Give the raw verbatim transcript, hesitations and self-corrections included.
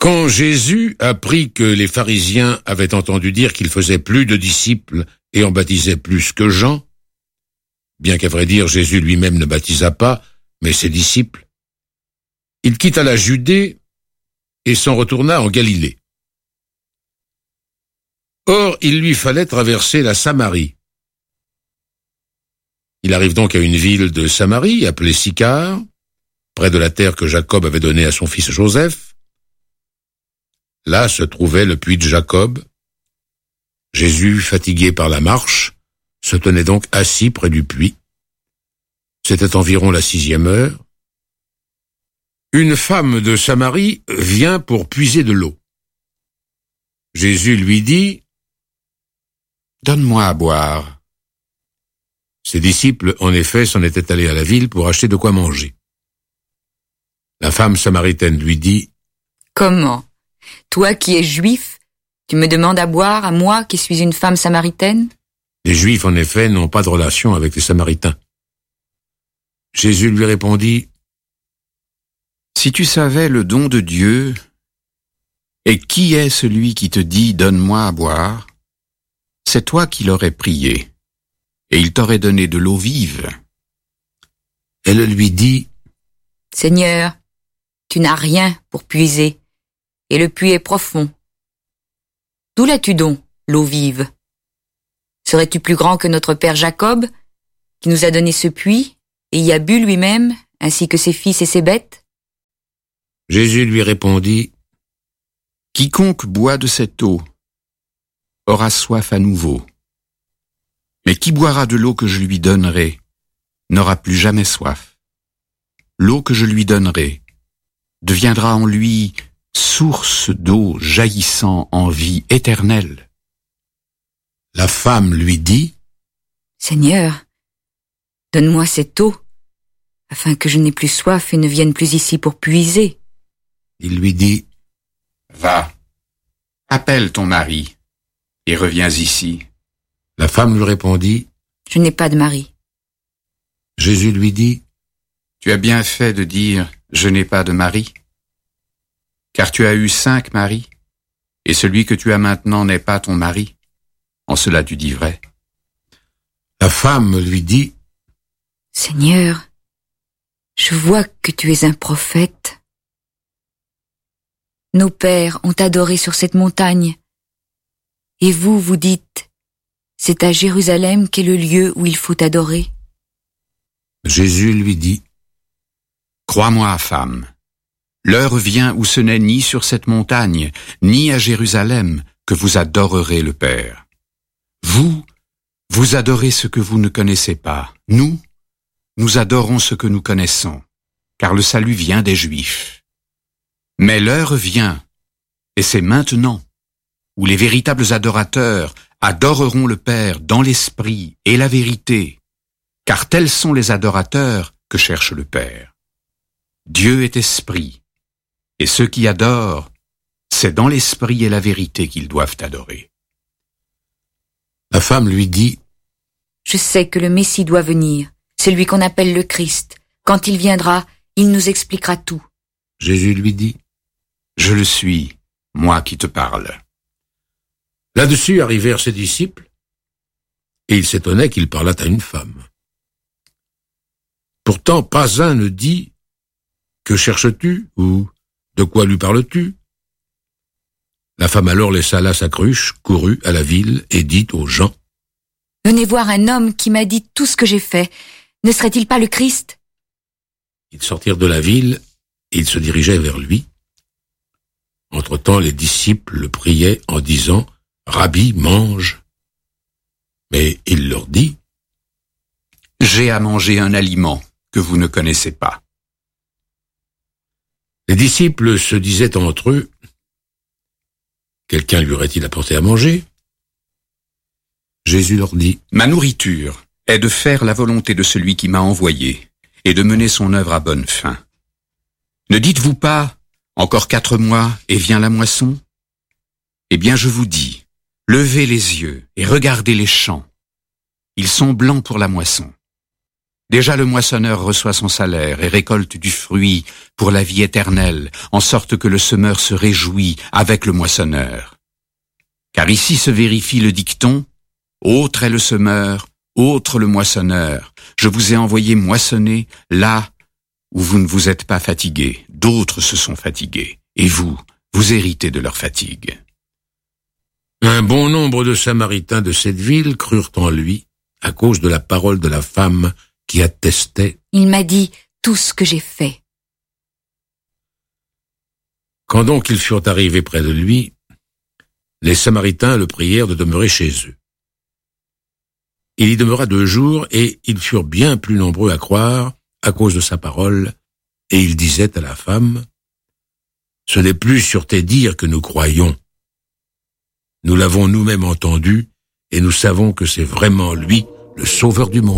Quand Jésus apprit que les pharisiens avaient entendu dire qu'il faisait plus de disciples et en baptisait plus que Jean, bien qu'à vrai dire Jésus lui-même ne baptisa pas, mais ses disciples, il quitta la Judée et s'en retourna en Galilée. Or, il lui fallait traverser la Samarie. Il arrive donc à une ville de Samarie, appelée Sychar, près de la terre que Jacob avait donnée à son fils Joseph. Là se trouvait le puits de Jacob. Jésus, fatigué par la marche, se tenait donc assis près du puits. C'était environ la sixième heure. Une femme de Samarie vient pour puiser de l'eau. Jésus lui dit : « Donne-moi à boire. » Ses disciples, en effet, s'en étaient allés à la ville pour acheter de quoi manger. La femme samaritaine lui dit : « Comment ? Toi qui es juif, tu me demandes à boire à moi qui suis une femme samaritaine ? » Les Juifs, en effet, n'ont pas de relation avec les Samaritains. Jésus lui répondit : « Si tu savais le don de Dieu, et qui est celui qui te dit « Donne-moi à boire », c'est toi qui l'aurais prié, et il t'aurait donné de l'eau vive. » Elle lui dit : « Seigneur, tu n'as rien pour puiser, et le puits est profond. D'où l'as-tu donc, l'eau vive ? Serais-tu plus grand que notre père Jacob, qui nous a donné ce puits, et y a bu lui-même, ainsi que ses fils et ses bêtes ? » Jésus lui répondit : « Quiconque boit de cette eau aura soif à nouveau. Mais qui boira de l'eau que je lui donnerai n'aura plus jamais soif. L'eau que je lui donnerai deviendra en lui source d'eau jaillissant en vie éternelle. » La femme lui dit : « Seigneur, donne-moi cette eau, afin que je n'ai plus soif et ne vienne plus ici pour puiser. » Il lui dit : « Va, appelle ton mari et reviens ici. » La femme lui répondit : « Je n'ai pas de mari. » Jésus lui dit : « Tu as bien fait de dire « Je n'ai pas de mari », car tu as eu cinq maris, et celui que tu as maintenant n'est pas ton mari. En cela tu dis vrai. » La femme lui dit : « Seigneur, je vois que tu es un prophète. Nos pères ont adoré sur cette montagne, et vous, vous dites, c'est à Jérusalem qu'est le lieu où il faut adorer. » Jésus lui dit : « Crois-moi, femme, l'heure vient où ce n'est ni sur cette montagne, ni à Jérusalem que vous adorerez le Père. Vous, vous adorez ce que vous ne connaissez pas. Nous, nous adorons ce que nous connaissons, car le salut vient des Juifs. Mais l'heure vient, et c'est maintenant, où les véritables adorateurs adoreront le Père dans l'esprit et la vérité, car tels sont les adorateurs que cherche le Père. Dieu est esprit, et ceux qui adorent, c'est dans l'esprit et la vérité qu'ils doivent adorer. » La femme lui dit : « Je sais que le Messie doit venir, celui qu'on appelle le Christ. Quand il viendra, il nous expliquera tout. » Jésus lui dit : « Je le suis, moi qui te parle. » Là-dessus arrivèrent ses disciples, et ils s'étonnaient qu'il parlât à une femme. Pourtant, pas un ne dit : « Que cherches-tu » ou « De quoi lui parles-tu » La femme alors laissa là sa cruche, courut à la ville et dit aux gens : « Venez voir un homme qui m'a dit tout ce que j'ai fait. Ne serait-il pas le Christ ?» Ils sortirent de la ville et ils se dirigeaient vers lui. Entre-temps, les disciples le priaient en disant : « Rabbi, mange. » Mais il leur dit : « J'ai à manger un aliment que vous ne connaissez pas. » Les disciples se disaient entre eux : « Quelqu'un lui aurait-il apporté à manger ?» Jésus leur dit : « Ma nourriture est de faire la volonté de celui qui m'a envoyé et de mener son œuvre à bonne fin. Ne dites-vous pas : encore quatre mois et vient la moisson ? Eh bien, je vous dis, levez les yeux et regardez les champs. Ils sont blancs pour la moisson. Déjà le moissonneur reçoit son salaire et récolte du fruit pour la vie éternelle, en sorte que le semeur se réjouit avec le moissonneur. Car ici se vérifie le dicton, autre est le semeur, autre le moissonneur. Je vous ai envoyé moissonner là où vous ne vous êtes pas fatigués. D'autres se sont fatigués, et vous, vous héritez de leur fatigue. Un bon nombre de Samaritains de cette ville crurent en lui à cause de la parole de la femme qui attestait « Il m'a dit tout ce que j'ai fait. » Quand donc ils furent arrivés près de lui, les Samaritains le prièrent de demeurer chez eux. Il y demeura deux jours, et ils furent bien plus nombreux à croire à cause de sa parole, et il disait à la femme, « Ce n'est plus sur tes dires que nous croyons. Nous l'avons nous-mêmes entendu, et nous savons que c'est vraiment lui, le Sauveur du monde. »